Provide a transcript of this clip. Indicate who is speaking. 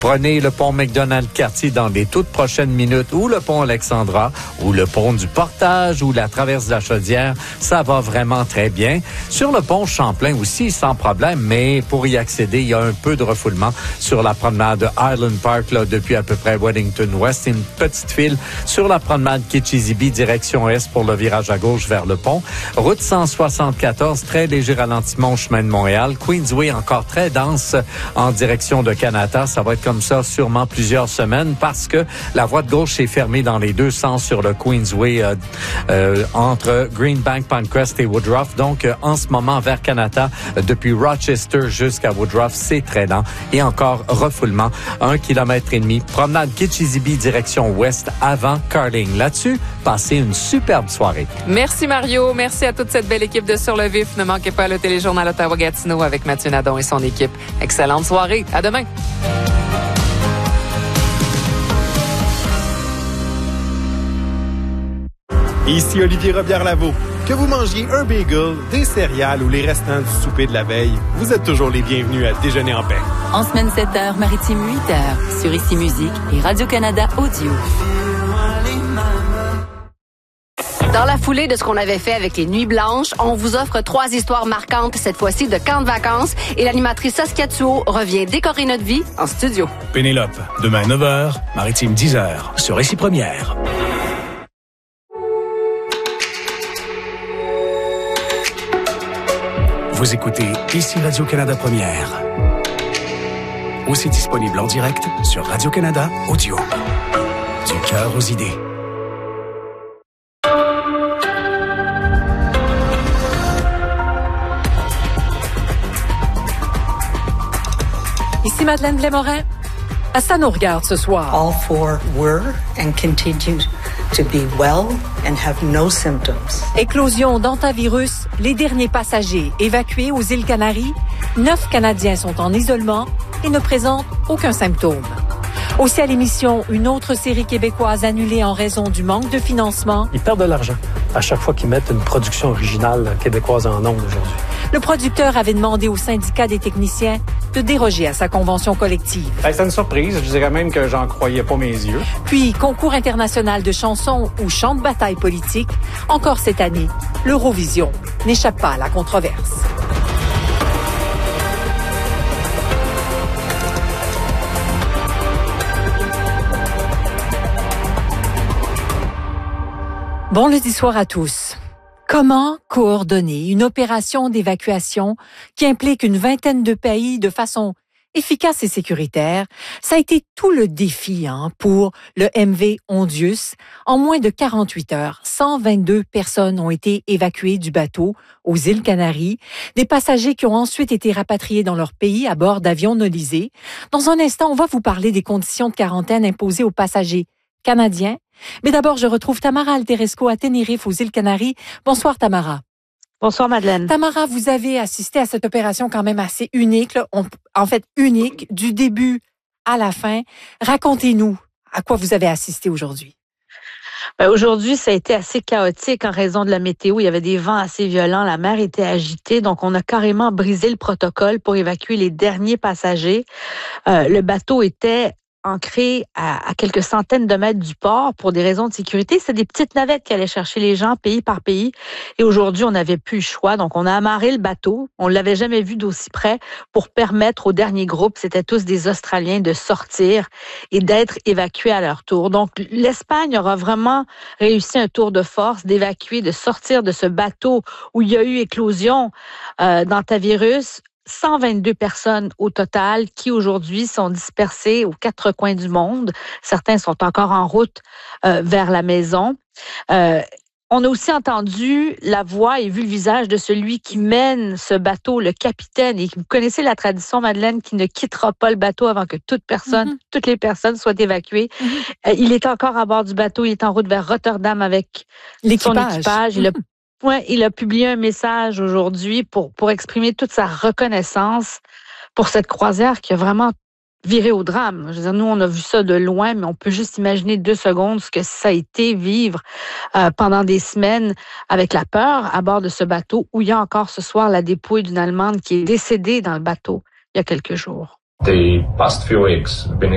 Speaker 1: Prenez le pont McDonald-Cartier dans les toutes prochaines minutes ou le pont Alexandra ou le pont du Portage ou la traverse de la Chaudière. Ça va vraiment très bien. Sur le pont Champlain aussi, sans problème, mais pour y accéder, il y a un peu de refoulement sur la promenade Highland Park là, depuis à peu près Wellington West. Une petite file sur la promenade Kitchissippi, direction Est pour le virage à gauche vers le pont. Route 174, très léger ralentissement au chemin de Montréal. Queensway encore très dense en direction de Canada. Ça va être comme ça sûrement plusieurs semaines parce que la voie de gauche est fermée dans les deux sens sur le Queensway entre Greenbank, Pinecrest et Woodruff. Donc, en ce moment, vers Canada, depuis Rochester jusqu'à Woodruff, c'est très lent. Et encore refoulement, 1,5 km. Promenade Kitchissippi, direction ouest avant Carling. Là-dessus, passez une superbe soirée.
Speaker 2: Merci Mario. Merci à toute cette belle équipe de Sur le Vif. Ne manquez pas le téléjournal Ottawa-Gatineau avec Mathieu Nadon et son équipe. Excellente soirée. À demain.
Speaker 3: Ici Olivier Robillard-Lavaux. Que vous mangiez un bagel, des céréales ou les restants du souper de la veille, vous êtes toujours les bienvenus à Déjeuner en paix.
Speaker 4: En semaine 7h, Maritime 8h, sur Ici Musique et Radio-Canada Audio.
Speaker 5: Dans la foulée de ce qu'on avait fait avec les Nuits Blanches, on vous offre 3 histoires marquantes, cette fois-ci de camp de vacances, et l'animatrice Saskia Thuot revient décorer notre vie en studio.
Speaker 6: Pénélope, demain 9h, Maritime 10h, sur Ici Première. Vous écoutez Ici Radio-Canada Première. Aussi disponible en direct sur Radio-Canada Audio. Du cœur aux idées.
Speaker 7: Ici Madeleine Blais-Morin. Ça nous regarde ce soir.
Speaker 8: All four were and continue to be well and have no symptoms.
Speaker 7: Éclosion d'hantavirus, les derniers passagers évacués aux îles Canaries. 9 Canadiens sont en isolement et ne présentent aucun symptôme. Aussi à l'émission, une autre série québécoise annulée en raison du manque de financement.
Speaker 9: Ils perdent de l'argent à chaque fois qu'ils mettent une production originale québécoise en ondes aujourd'hui.
Speaker 7: Le producteur avait demandé au syndicat des techniciens de déroger à sa convention collective.
Speaker 10: C'est une surprise. Je dirais même que j'en croyais pas mes yeux.
Speaker 7: Puis, concours international de chansons ou chants de bataille politique. Encore cette année, l'Eurovision n'échappe pas à la controverse. Bon lundi soir à tous. Comment coordonner une opération d'évacuation qui implique une vingtaine de pays de façon efficace et sécuritaire? Ça a été tout le défi pour le MV Ondius. En moins de 48 heures, 122 personnes ont été évacuées du bateau aux îles Canaries. Des passagers qui ont ensuite été rapatriés dans leur pays à bord d'avions nolisés. Dans un instant, on va vous parler des conditions de quarantaine imposées aux passagers canadiens. Mais d'abord, je retrouve Tamara Alteresco à Tenerife, aux îles Canaries. Bonsoir, Tamara.
Speaker 11: Bonsoir, Madeleine.
Speaker 7: Tamara, vous avez assisté à cette opération quand même assez unique, là. En fait, unique, du début à la fin. Racontez-nous à quoi vous avez assisté aujourd'hui.
Speaker 11: Aujourd'hui, ça a été assez chaotique en raison de la météo. Il y avait des vents assez violents, la mer était agitée, donc on a carrément brisé le protocole pour évacuer les derniers passagers. Le bateau était ancré à quelques centaines de mètres du port pour des raisons de sécurité. C'est des petites navettes qui allaient chercher les gens pays par pays. Et aujourd'hui, on n'avait plus le choix. Donc, on a amarré le bateau. On ne l'avait jamais vu d'aussi près pour permettre au dernier groupe, c'était tous des Australiens, de sortir et d'être évacués à leur tour. Donc, l'Espagne aura vraiment réussi un tour de force d'évacuer, de sortir de ce bateau où il y a eu éclosion d'hantavirus. 122 personnes au total qui aujourd'hui sont dispersées aux 4 coins du monde. Certains sont encore en route vers la maison. On a aussi entendu la voix et vu le visage de celui qui mène ce bateau, le capitaine. Et vous connaissez la tradition, Madeleine, qui ne quittera pas le bateau avant que toutes les personnes soient évacuées. Il est encore à bord du bateau. Il est en route vers Rotterdam avec son équipage. Il a publié un message aujourd'hui pour exprimer toute sa reconnaissance pour cette croisière qui a vraiment viré au drame. Je veux dire, nous, on a vu ça de loin, mais on peut juste imaginer 2 secondes ce que ça a été vivre pendant des semaines avec la peur à bord de ce bateau où il y a encore ce soir la dépouille d'une Allemande qui est décédée dans le bateau il y a quelques jours.
Speaker 12: The past few weeks have been